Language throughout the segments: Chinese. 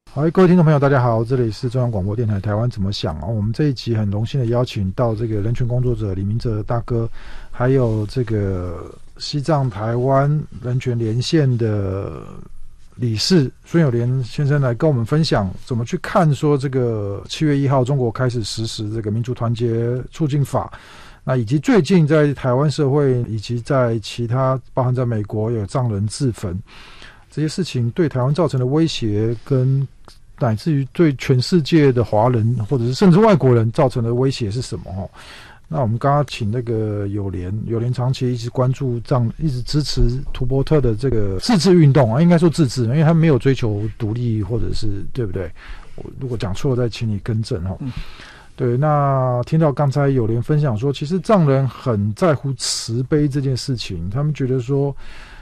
好，各位听众朋友大家好，这里是中央广播电台台湾怎么想我们这一集很荣幸的邀请到这个人权工作者李明哲大哥，还有这个西藏台湾人权连线的理事孙友莲先生来跟我们分享怎么去看说这个7月1号中国开始实施这个民主团结促进法，那以及最近在台湾社会以及在其他包含在美国有藏人自焚这些事情对台湾造成的威胁，跟乃至于对全世界的华人或者是甚至外国人造成的威胁是什么那我们刚刚请那个友莲长期一直关注一直支持图波特的这个自治运动应该说自治，因为他没有追求独立或者是对不对？我如果讲错了再请你更正对，那听到刚才友莲分享说，其实藏人很在乎慈悲这件事情，他们觉得说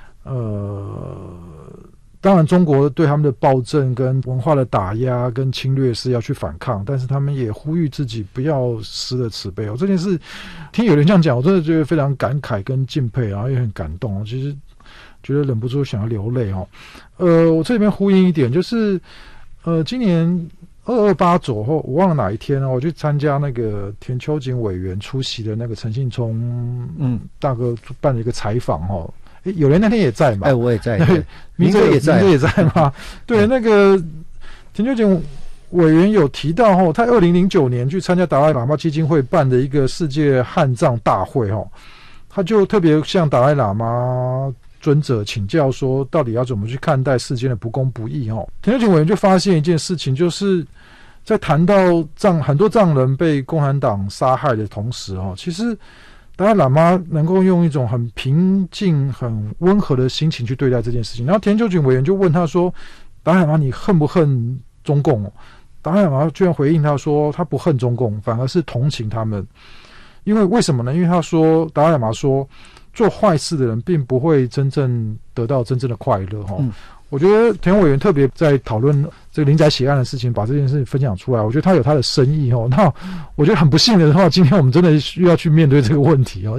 当然中国对他们的暴政跟文化的打压跟侵略是要去反抗，但是他们也呼吁自己不要失了慈悲这件事听有人这样讲，我真的觉得非常感慨跟敬佩，然后也很感动其实觉得忍不住想要流泪我这边呼应一点，就是今年228左右我忘了哪一天我去参加那个田秋瑾委员出席的那个陈信聪大哥办了一个采访有人那天也在嘛？ 我也在。 明哲也在嘛？对，那个田秋瑾委员有提到他2009年去参加达赖喇嘛基金会办的一个世界汉藏大会他就特别向达赖喇嘛尊者请教说，到底要怎么去看待世间的不公不义田秋瑾委员就发现一件事情，就是在谈到很多藏人被共产党杀害的同时其实达赖喇嘛能够用一种很平静很温和的心情去对待这件事情。然后田秋瑾委员就问他说，达赖喇嘛你恨不恨中共达赖喇嘛居然回应他说，他不恨中共，反而是同情他们。为什么呢？因为他说达赖喇嘛说，做坏事的人并不会真正得到真正的快乐我觉得田委员特别在讨论这个林宅血案的事情，把这件事情分享出来，我觉得他有他的深意那我觉得很不幸的话，今天我们真的需要去面对这个问题